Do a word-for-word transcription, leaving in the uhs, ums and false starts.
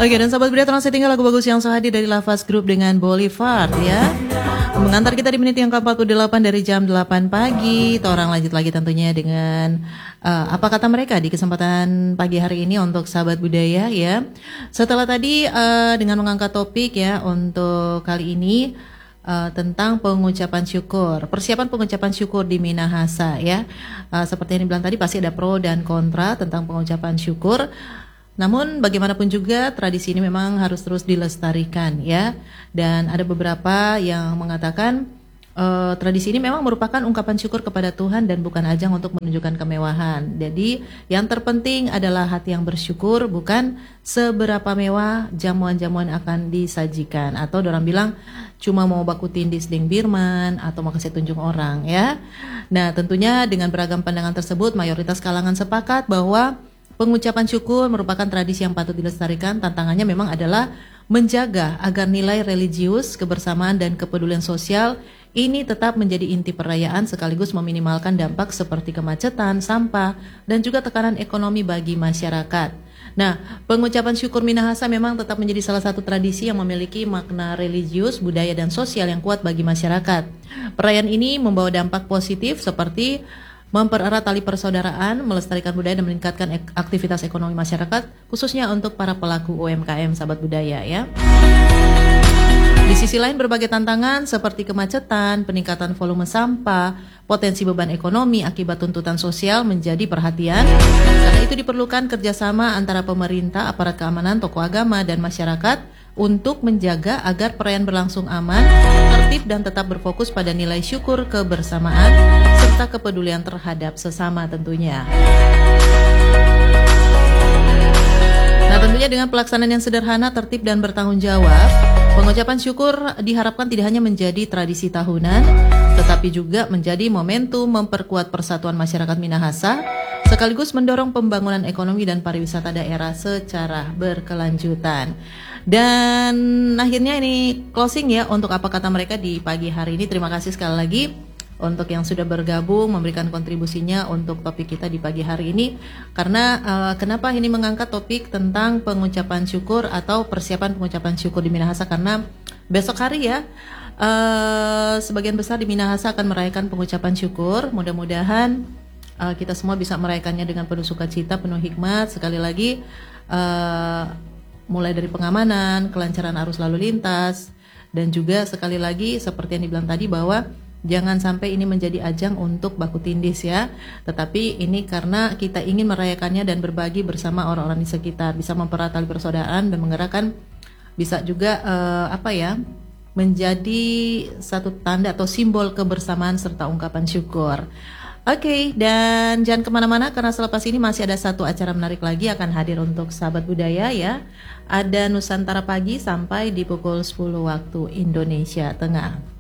Oke, dan sahabat Budaya Terasa tinggal lagu bagus yang sehadi dari Lafaz Group dengan Boulevard ya. Mengantar kita di menit yang ke empat puluh delapan dari jam delapan pagi. Kita orang lanjut lagi tentunya dengan uh, apa kata mereka di kesempatan pagi hari ini untuk sahabat budaya ya. Setelah tadi uh, dengan mengangkat topik ya untuk kali ini uh, tentang pengucapan syukur. Persiapan pengucapan syukur di Minahasa ya. Uh, seperti yang dibilang tadi pasti ada pro dan kontra tentang pengucapan syukur. Namun bagaimanapun juga tradisi ini memang harus terus dilestarikan ya. Dan ada beberapa yang mengatakan uh, tradisi ini memang merupakan ungkapan syukur kepada Tuhan dan bukan ajang untuk menunjukkan kemewahan. Jadi yang terpenting adalah hati yang bersyukur, bukan seberapa mewah jamuan-jamuan akan disajikan. Atau orang bilang cuma mau baku tindis ding birman atau mau kasih tunjuk orang ya. Nah tentunya dengan beragam pandangan tersebut mayoritas kalangan sepakat bahwa pengucapan syukur merupakan tradisi yang patut dilestarikan. Tantangannya memang adalah menjaga agar nilai religius, kebersamaan dan kepedulian sosial ini tetap menjadi inti perayaan sekaligus meminimalkan dampak seperti kemacetan, sampah, dan juga tekanan ekonomi bagi masyarakat. Nah, pengucapan syukur Minahasa memang tetap menjadi salah satu tradisi yang memiliki makna religius, budaya, dan sosial yang kuat bagi masyarakat. Perayaan ini membawa dampak positif seperti mempererat tali persaudaraan, melestarikan budaya dan meningkatkan ek- aktivitas ekonomi masyarakat, khususnya untuk para pelaku U M K M sahabat budaya ya. Di sisi lain berbagai tantangan seperti kemacetan, peningkatan volume sampah, potensi beban ekonomi akibat tuntutan sosial menjadi perhatian. Karena itu diperlukan kerjasama antara pemerintah, aparat keamanan, tokoh agama, dan masyarakat untuk menjaga agar perayaan berlangsung aman, tertib dan tetap berfokus pada nilai syukur kebersamaan serta kepedulian terhadap sesama tentunya. Nah tentunya dengan pelaksanaan yang sederhana, tertib dan bertanggung jawab, pengucapan syukur diharapkan tidak hanya menjadi tradisi tahunan, tetapi juga menjadi momentum memperkuat persatuan masyarakat Minahasa, sekaligus mendorong pembangunan ekonomi dan pariwisata daerah secara berkelanjutan. Dan akhirnya ini closing ya untuk apa kata mereka di pagi hari ini. Terima kasih sekali lagi untuk yang sudah bergabung memberikan kontribusinya untuk topik kita di pagi hari ini. Karena uh, kenapa ini mengangkat topik tentang pengucapan syukur atau persiapan pengucapan syukur di Minahasa, karena besok hari ya uh, sebagian besar di Minahasa akan merayakan pengucapan syukur. Mudah-mudahan uh, kita semua bisa merayakannya dengan penuh sukacita, penuh hikmat. Sekali lagi uh, mulai dari pengamanan, kelancaran arus lalu lintas, dan juga sekali lagi seperti yang dibilang tadi bahwa jangan sampai ini menjadi ajang untuk baku tindis ya. Tetapi ini karena kita ingin merayakannya dan berbagi bersama orang-orang di sekitar, bisa mempererat tali persaudaraan dan menggerakkan, bisa juga uh, apa ya, menjadi satu tanda atau simbol kebersamaan serta ungkapan syukur. Oke, okay, dan jangan kemana-mana karena selepas ini masih ada satu acara menarik lagi akan hadir untuk sahabat budaya ya. Ada Nusantara Pagi sampai di pukul sepuluh waktu Indonesia Tengah.